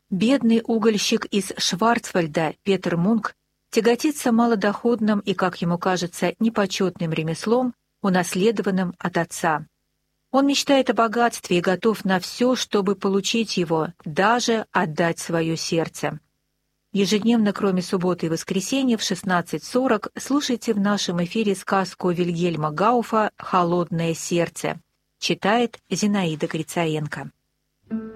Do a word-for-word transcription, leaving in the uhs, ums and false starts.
Бедный угольщик из Шварцвальда Петер Мунк тяготится малодоходным и, как ему кажется, непочетным ремеслом, унаследованным от отца. Он мечтает о богатстве и готов на все, чтобы получить его, даже отдать свое сердце. Ежедневно, кроме субботы и воскресенья, в шестнадцать сорок слушайте в нашем эфире сказку Вильгельма Гауфа «Холодное сердце». Читает Зинаида Грицаенко.